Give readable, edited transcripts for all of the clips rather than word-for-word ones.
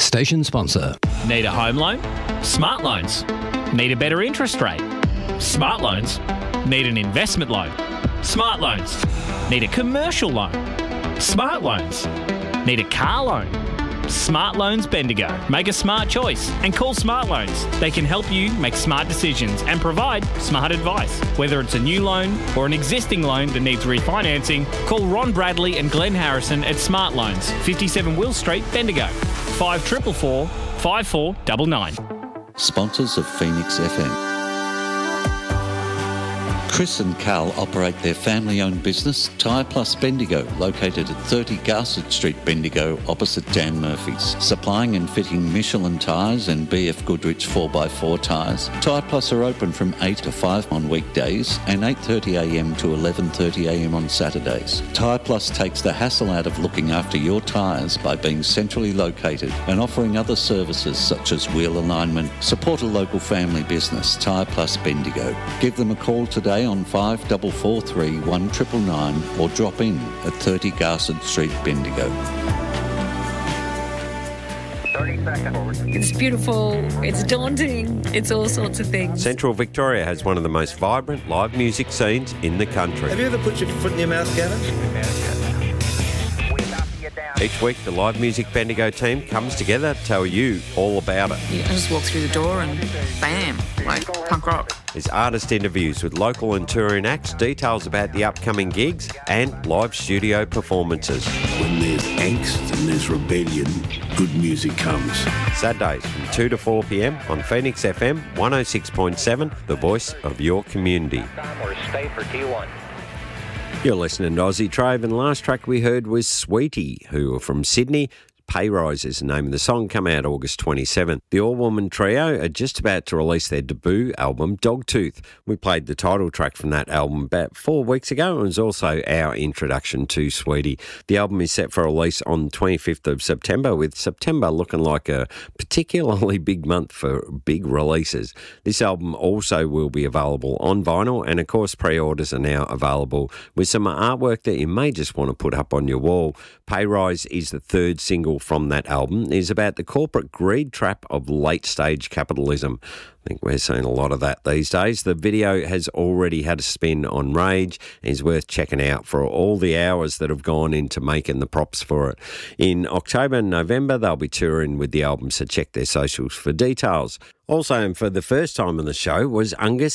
Station sponsor. Need a home loan? Smart Loans. Need a better interest rate? Smart Loans. Need an investment loan? Smart Loans. Need a commercial loan? Smart Loans. Need a car loan? Smart Loans Bendigo. Make a smart choice and call Smart Loans. They can help you make smart decisions and provide smart advice. Whether it's a new loan or an existing loan that needs refinancing, call Ron Bradley and Glenn Harrison at Smart Loans, 57 Will Street, Bendigo. 5444 5499. Sponsors of Phoenix FM. Chris and Carl operate their family-owned business, Tyre Plus Bendigo, located at 30 Garsett Street, Bendigo, opposite Dan Murphy's. Supplying and fitting Michelin tyres and BF Goodrich 4x4 tyres. Tyre Plus are open from 8 to 5 on weekdays and 8:30am to 11:30am on Saturdays. Tyre Plus takes the hassle out of looking after your tyres by being centrally located and offering other services such as wheel alignment. Support a local family business, Tyre Plus Bendigo. Give them a call today on 5443 1999 or drop in at 30 Garsett Street, Bendigo. 30 seconds. It's beautiful, it's daunting, it's all sorts of things. Central Victoria has one of the most vibrant live music scenes in the country. Have you ever put your foot in your mouth, Gavin? Each week, the Live Music Bendigo team comes together to tell you all about it. I just walk through the door and bam, like punk rock. There's artist interviews with local and touring acts, details about the upcoming gigs and live studio performances. When there's angst and there's rebellion, good music comes. Saturdays from 2 to 4pm on Phoenix FM 106.7, the voice of your community. Or stay for T1. You're listening to Aussie Trove, and the last track we heard was Sweetie, who are from Sydney. Pay Rise is the name of the song, come out August 27th. The all-woman trio are just about to release their debut album, Dogtooth. We played the title track from that album about 4 weeks ago, and it was also our introduction to Sweetie. The album is set for release on 25th of September, with September looking like a particularly big month for big releases. This album also will be available on vinyl, and of course pre-orders are now available with some artwork that you may just want to put up on your wall. Pay Rise is the third single from that album. Is about the corporate greed trap of late-stage capitalism. I think we're seeing a lot of that these days. The video has already had a spin on Rage and is worth checking out for all the hours that have gone into making the props for it. In October and November, they'll be touring with the album, so check their socials for details. Also, and for the first time on the show, was Angus,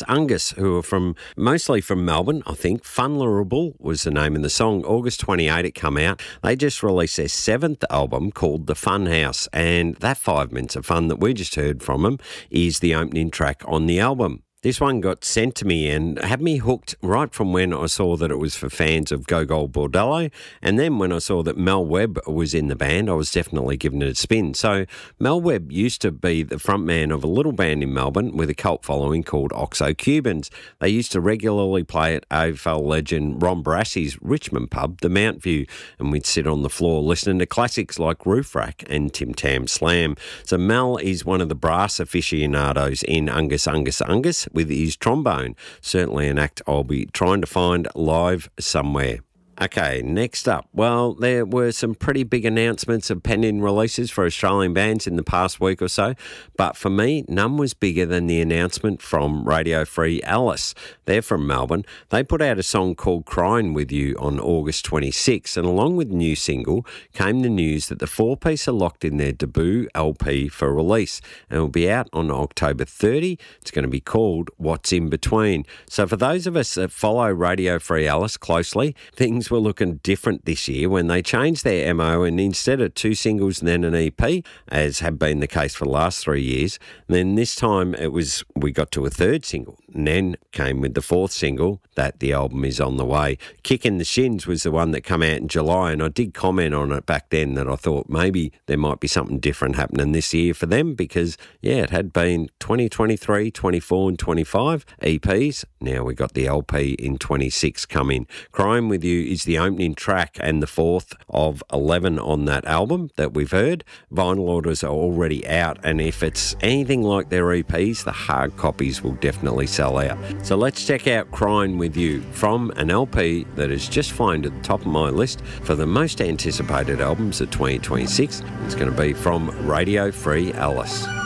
who are mostly from Melbourne, I think. Funlerable was the name of the song. August 28 it come out. They just released their 7th album called The Fun House, and that 5 minutes of fun that we just heard from them is the opening track on the album. This one got sent to me and had me hooked right from when I saw that it was for fans of Gogol Bordello, and then when I saw that Mel Webb was in the band, I was definitely giving it a spin. So Mel Webb used to be the frontman of a little band in Melbourne with a cult following called Oxo Cubans. They used to regularly play at AFL legend Ron Barassi's Richmond pub, the Mount View, and we'd sit on the floor listening to classics like Roof Rack and Tim Tam Slam. So Mel is one of the brass aficionados in Angus, with his trombone. Certainly an act I'll be trying to find live somewhere. Okay, next up. Well, there were some pretty big announcements of pending releases for Australian bands in the past week or so, but for me, none was bigger than the announcement from Radio Free Alice. They're from Melbourne. They put out a song called Crying With You on August 26, and along with the new single came the news that the four-piece are locked in their debut LP for release, and it will be out on October 30. It's going to be called What's In Between. So for those of us that follow Radio Free Alice closely, things were looking different this year when they changed their MO, and instead of 2 singles and then an EP, as had been the case for the last 3 years, then this time we got to a 3rd single, and then came with the 4th single that the album is on the way. Kick in the Shins was the one that came out in July, and I did comment on it back then that I thought maybe there might be something different happening this year for them because, it had been 2023, 24 and 25 EPs. Now we got the LP in 26 coming. Crying With You is the opening track and the fourth of 11 on that album that we've heard. Vinyl orders are already out, and if it's anything like their EPs, the hard copies will definitely sell out. So let's check out Crying With You from an LP that has just flown to the top of my list for the most anticipated albums of 2026. It's going to be from Radio Free Alice.